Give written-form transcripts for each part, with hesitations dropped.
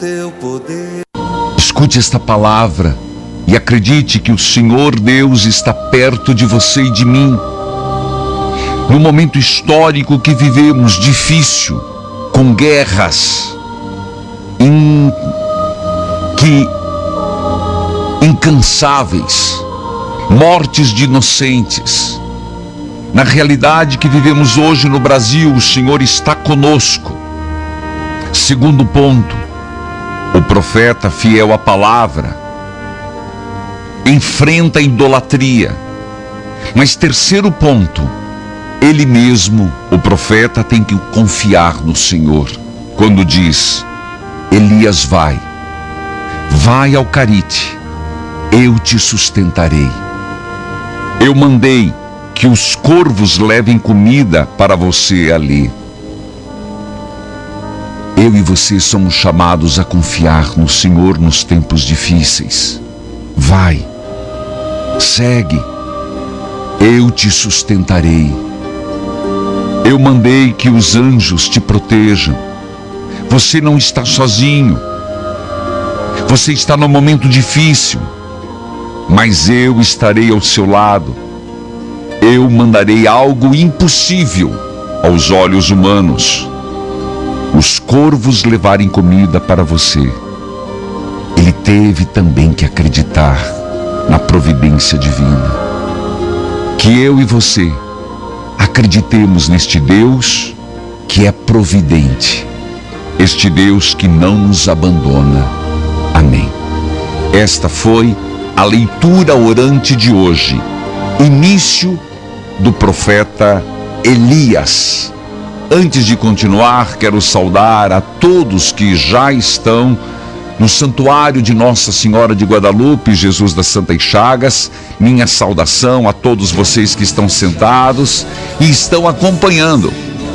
Teu poder. Escute esta palavra e acredite que o Senhor Deus está perto de você e de mim. No momento histórico que vivemos, difícil, com guerras, incansáveis, mortes de inocentes. Na realidade que vivemos hoje no Brasil, o Senhor está conosco. Segundo ponto, o profeta fiel à palavra enfrenta a idolatria. Mas terceiro ponto, ele mesmo, o profeta, tem que confiar no Senhor. Quando diz, Elias vai ao Carite, eu te sustentarei. Eu mandei que os corvos levem comida para você ali. Eu e você somos chamados a confiar no Senhor nos tempos difíceis. Vai, segue, eu te sustentarei. Eu mandei que os anjos te protejam. Você não está sozinho. Você está num momento difícil, mas eu estarei ao seu lado. Eu mandarei algo impossível aos olhos humanos. Os corvos levarem comida para você. Ele teve também que acreditar na providência divina. Que eu e você acreditemos neste Deus que é providente, este Deus que não nos abandona. Amém. Esta foi a leitura orante de hoje, início do profeta Elias. Antes de continuar, quero saudar a todos que já estão no santuário de Nossa Senhora de Guadalupe, Jesus das Santas Chagas. Minha saudação a todos vocês que estão sentados e estão acompanhando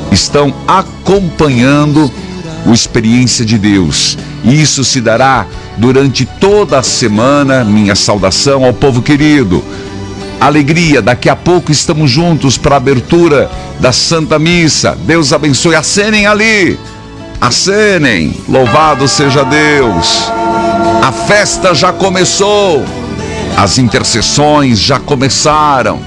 o Experiência de Deus. E isso se dará durante toda a semana. Minha saudação ao povo querido. Alegria, daqui a pouco estamos juntos para a abertura da Santa Missa. Deus abençoe. Acenem ali. Acenem, louvado seja Deus. A festa já começou, as intercessões já começaram.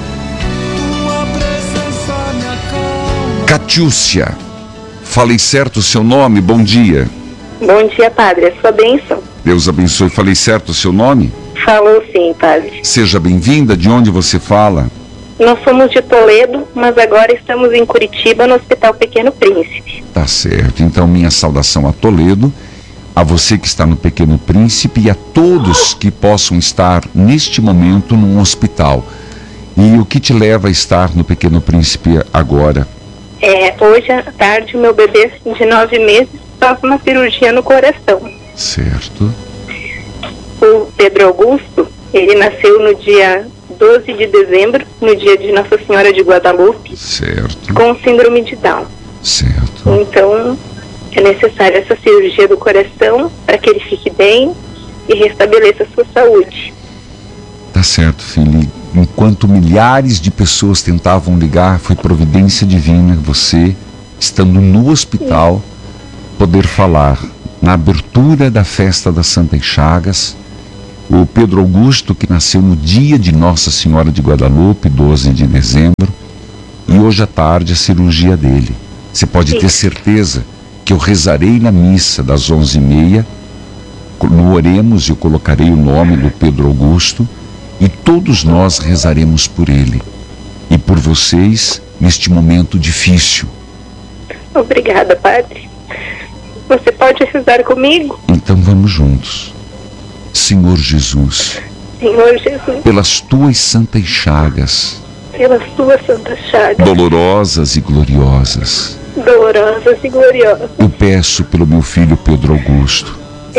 Catiúcia, falei certo o seu nome? Bom dia. Bom dia, padre, a sua bênção. Deus abençoe. Falei certo o seu nome? Falou sim, padre. Seja bem-vinda. De onde você fala? Nós somos de Toledo, mas agora estamos em Curitiba, no Hospital Pequeno Príncipe. Tá certo. Então, minha saudação a Toledo, a você que está no Pequeno Príncipe e a todos que possam estar neste momento num hospital. E o que te leva a estar no Pequeno Príncipe agora? Hoje à tarde, o meu bebê de 9 meses faz uma cirurgia no coração. Certo. O Pedro Augusto, ele nasceu no dia 12 de dezembro, no dia de Nossa Senhora de Guadalupe, certo, com síndrome de Down. Certo. Então, é necessária essa cirurgia do coração para que ele fique bem e restabeleça a sua saúde. Tá certo, filho. Enquanto milhares de pessoas tentavam ligar, foi providência divina você, estando no hospital, poder falar na abertura da festa das Santas Chagas. O Pedro Augusto, que nasceu no dia de Nossa Senhora de Guadalupe, 12 de dezembro, e hoje à tarde a cirurgia dele. Você pode ter certeza que eu rezarei na missa das 11h30, no oremos, eu colocarei o nome do Pedro Augusto, e todos nós rezaremos por ele e por vocês neste momento difícil. Obrigada, padre. Você pode rezar comigo? Então vamos juntos. Senhor Jesus, Senhor Jesus, pelas tuas santas chagas, pelas tuas santas chagas, dolorosas e gloriosas, eu peço pelo meu filho Pedro Augusto,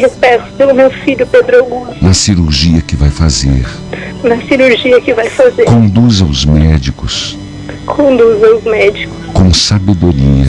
na cirurgia que vai fazer, conduza os médicos, com sabedoria,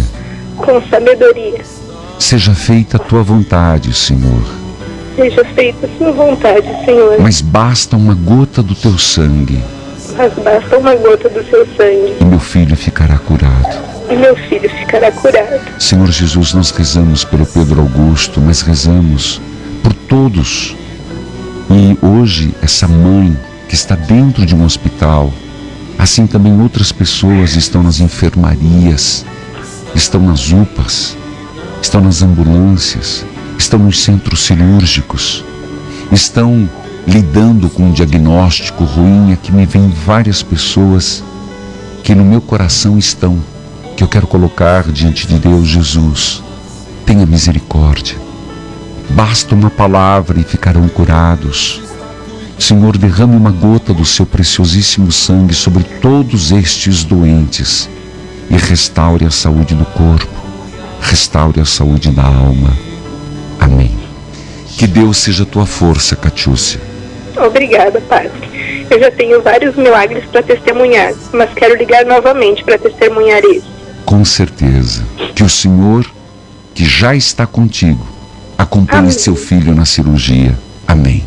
seja feita a tua vontade, Senhor. Seja feita a sua vontade, Senhor. Mas basta uma gota do teu sangue. E meu filho ficará curado. e meu filho ficará curado. Senhor Jesus, nós rezamos pelo Pedro Augusto, mas rezamos por todos. E hoje, essa mãe que está dentro de um hospital, assim também outras pessoas estão nas enfermarias, estão nas UPAs, estão nas ambulâncias, estão nos centros cirúrgicos, estão lidando com um diagnóstico ruim. Aqui me vêm várias pessoas que no meu coração estão, que eu quero colocar diante de Deus. Jesus, tenha misericórdia. Basta uma palavra e ficarão curados. Senhor, derrame uma gota do seu preciosíssimo sangue sobre todos estes doentes e restaure a saúde do corpo, restaure a saúde da alma. Amém. Que Deus seja a tua força, Catiúcia. Obrigada, Padre. Eu já tenho vários milagres para testemunhar, mas quero ligar novamente para testemunhar isso. Com certeza. Que o Senhor, que já está contigo, acompanhe Amém. Seu filho na cirurgia. Amém.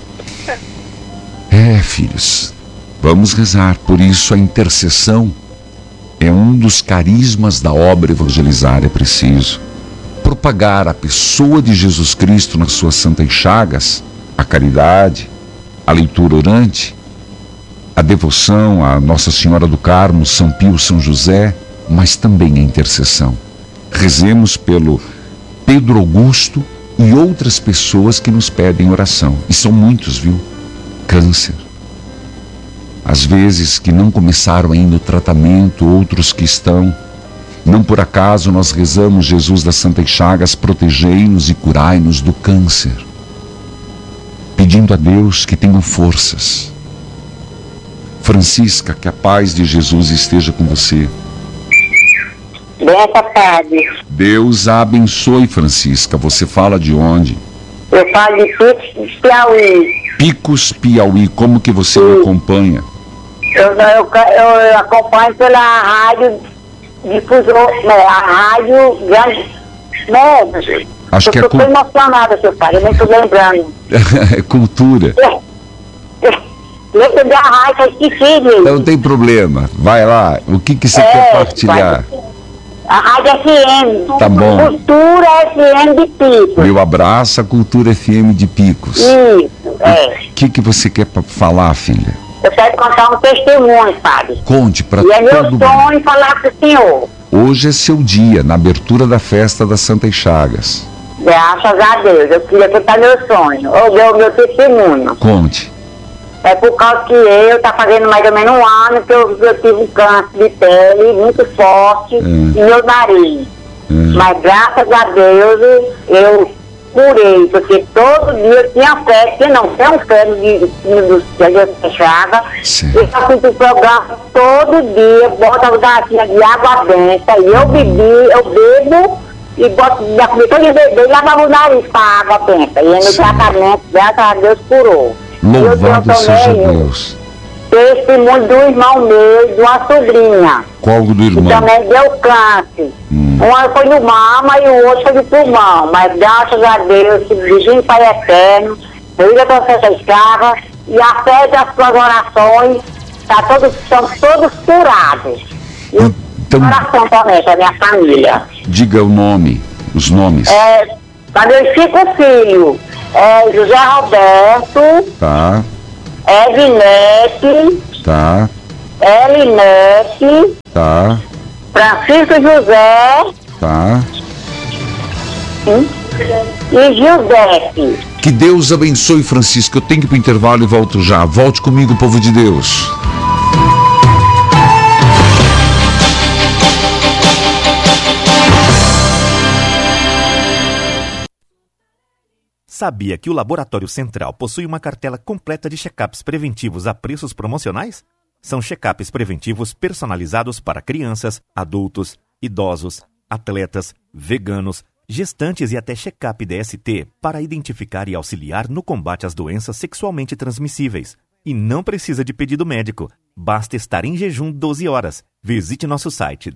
Filhos, vamos rezar. Por isso a intercessão é um dos carismas da obra evangelizar. É preciso propagar a pessoa de Jesus Cristo nas suas santas chagas, a caridade, a leitura orante, a devoção a Nossa Senhora do Carmo, São Pio, São José, mas também a intercessão. Rezemos pelo Pedro Augusto e outras pessoas que nos pedem oração. E são muitos, viu? Câncer. Às vezes que não começaram ainda o tratamento, outros que estão. Não por acaso nós rezamos: Jesus das Santas Chagas, protegei-nos e curai-nos do câncer. Pedindo a Deus que tenham forças. Francisca, que a paz de Jesus esteja com você. Benção, Padre. Deus a abençoe, Francisca. Você fala de onde? Eu falo de Picos, Piauí. Picos, Piauí. Como que você me acompanha? Eu acompanho pela rádio difusor, a rádio grande. Acho que é eu estou emocionada, seu pai, eu nem estou lembrando. É cultura. Eu peguei a rádio, eu esqueci dele. Não tem problema. Vai lá. O que você quer partilhar? A rádio FM. Tá bom. Cultura FM de Picos. Meu abraço, a Cultura FM de Picos. Isso, O que você quer falar, filha? Eu quero contar um testemunho, Padre. Conte para E é meu todo mundo. sonho falar para o senhor. Hoje é seu dia, na abertura da festa das Santas Chagas. Graças a Deus, eu queria contar meu sonho, ou meu testemunho. Conte. É por causa que eu tá fazendo mais ou menos um ano que eu tive um câncer de pele muito forte no meu nariz. Mas graças a Deus eu curei, porque todo dia eu tinha fé, que não tem um fé de chaga. Eu faço o programa todo dia, boto uma garrafinha de água benta, e eu bebo e boto da comida todo dia e lavava o nariz com a água benta. E no tratamento, graças a Deus, curou. Louvado seja Deus. Testemunho do irmão meu, de uma sobrinha. Qual do irmão? Que também deu câncer. Um foi no mama e o outro foi no pulmão. Mas graças a Deus, Divino Pai Eterno, eu ia para essa escrava e a fé das suas orações, estão todos curados. E então, oração também para minha família. Diga o nome, os nomes. Para meus 5 filhos. José Roberto. Tá. Ednete. Tá. Elinete. Tá. Francisco José. Tá. E Gilberto. Que Deus abençoe, Francisco. Eu tenho que ir pro intervalo e volto já. Volte comigo, povo de Deus. Sabia que o Laboratório Central possui uma cartela completa de check-ups preventivos a preços promocionais? São check-ups preventivos personalizados para crianças, adultos, idosos, atletas, veganos, gestantes e até check-up DST para identificar e auxiliar no combate às doenças sexualmente transmissíveis. E não precisa de pedido médico, basta estar em jejum 12 horas. Visite nosso site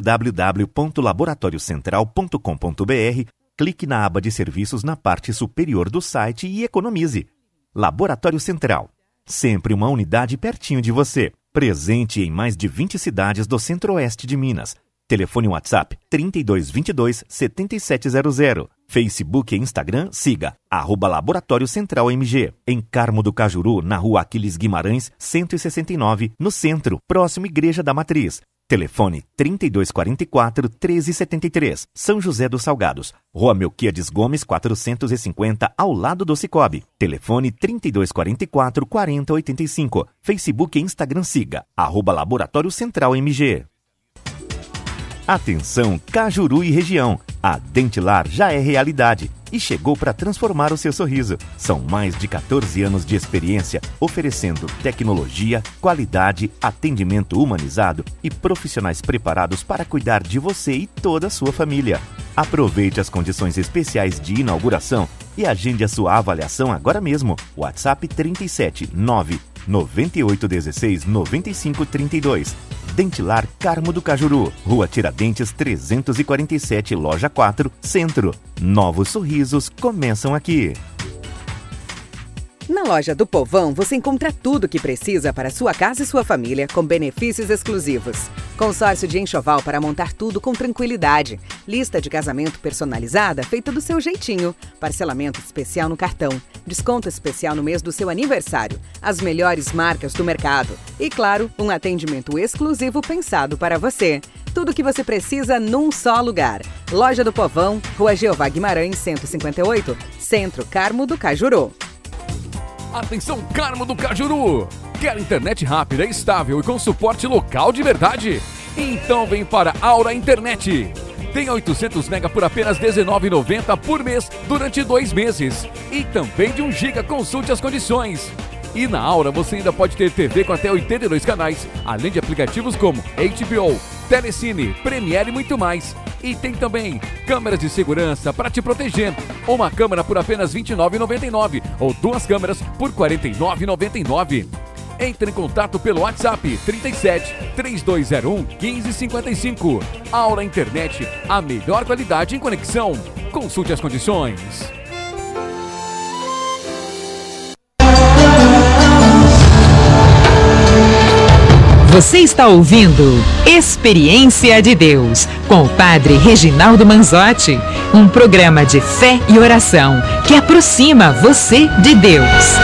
www.laboratoriocentral.com.br, clique na aba de serviços na parte superior do site e economize. Laboratório Central, sempre uma unidade pertinho de você, presente em mais de 20 cidades do centro-oeste de Minas. Telefone WhatsApp 3222-7700. Facebook e Instagram, siga @Laboratório Central MG. Em Carmo do Cajuru, na Rua Aquiles Guimarães, 169, no centro, próximo Igreja da Matriz. Telefone 3244-1373, São José dos Salgados, Rua Melquiades Gomes 450, ao lado do Cicobi. Telefone 3244-4085. Facebook e Instagram, siga @Laboratório Central MG. Atenção Cajuru e região, a Dentilar já é realidade e chegou para transformar o seu sorriso. São mais de 14 anos de experiência, oferecendo tecnologia, qualidade, atendimento humanizado e profissionais preparados para cuidar de você e toda a sua família. Aproveite as condições especiais de inauguração e agende a sua avaliação agora mesmo. WhatsApp 379 9816 9532. Dentilar Carmo do Cajuru, Rua Tiradentes 347, Loja 4, Centro. Novos sorrisos começam aqui. Na loja do Povão você encontra tudo o que precisa para sua casa e sua família com benefícios exclusivos. Consórcio de enxoval para montar tudo com tranquilidade. Lista de casamento personalizada feita do seu jeitinho. Parcelamento especial no cartão. Desconto especial no mês do seu aniversário. As melhores marcas do mercado. E claro, um atendimento exclusivo pensado para você. Tudo o que você precisa num só lugar. Loja do Povão, Rua Jeová Guimarães 158, Centro, Carmo do Cajuru. Atenção Carmo do Cajuru! Quer internet rápida, estável e com suporte local de verdade? Então vem para Aura Internet. Tem 800 MB por apenas R$19,90 por mês durante 2 meses. E também de 1 GB, consulte as condições. E na Aura você ainda pode ter TV com até 82 canais, além de aplicativos como HBO, Telecine, Premiere e muito mais. E tem também câmeras de segurança para te proteger. Uma câmera por apenas R$29,99 ou 2 câmeras por R$49,99. Entre em contato pelo WhatsApp 37 3201 1555. Aura Internet, a melhor qualidade em conexão. Consulte as condições. Você está ouvindo Experiência de Deus, com o Padre Reginaldo Manzotti, um programa de fé e oração que aproxima você de Deus.